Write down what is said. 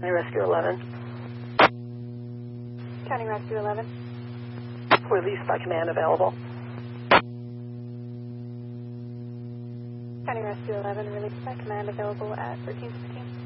County Rescue 11. County Rescue 11. Release by command available. County Rescue 11, release by command available at 1316.